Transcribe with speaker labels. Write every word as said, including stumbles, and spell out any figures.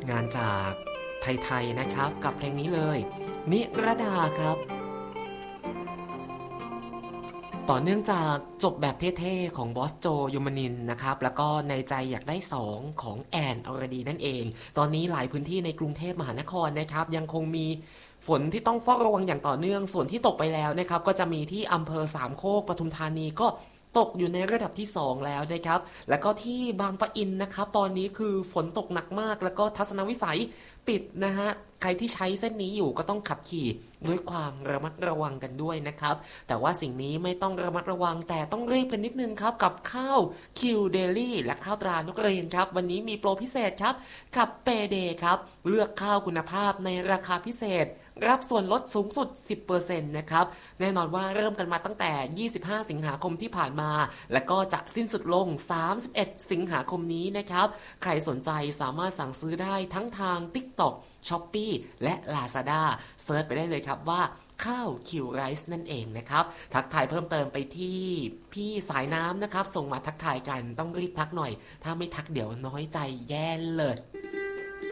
Speaker 1: งานจากไทยๆนะครับกับเพลงนี้เลยนิรดาครับต่อเนื่องจากจบแบบเท่ๆของบอสโจยูมานินนะครับแล้วก็ในใจอยากได้สองของแอนอรดีนั่นเองตอนนี้หลายพื้นที่ในกรุงเทพมหานครนะครับยังคงมีฝนที่ต้องเฝ้าระวังอย่างต่อเนื่องส่วนที่ตกไปแล้วนะครับก็จะมีที่อำเภอสามโคกปทุมธานีก็ตกอยู่ในระดับที่สองแล้วนะครับแล้วก็ที่บางปะอินนะครับตอนนี้คือฝนตกหนักมากแล้วก็ทัศนวิสัยปิดนะฮะใครที่ใช้เส้นนี้อยู่ก็ต้องขับขี่ด้วยความระมัดระวังกันด้วยนะครับแต่ว่าสิ่งนี้ไม่ต้องระมัดระวังแต่ต้องรีบกันนิดนึงครับกับข้าวคิวเดลี่และข้าวตรานกเรนครับวันนี้มีโปรพิเศษครับกับเปเดครับเลือกข้าวคุณภาพในราคาพิเศษรับส่วนลดสูงสุด สิบเปอร์เซ็นต์ นะครับแน่นอนว่าเริ่มกันมาตั้งแต่ยี่สิบห้าสิงหาคมที่ผ่านมาและก็จะสิ้นสุดลงสามสิบเอ็ดสิงหาคมนี้นะครับใครสนใจสามารถสั่งซื้อได้ทั้งทาง TikTok Shopee และ Lazada เซิร์ชไปได้เลยครับว่าข้าวคิวไรซ์นั่นเองนะครับทักทายเพิ่มเติมไปที่พี่สายน้ำนะครับส่งมาทักทายกันต้องรีบทักหน่อยถ้าไม่ทักเดี๋ยวน้อยใจแย่เลย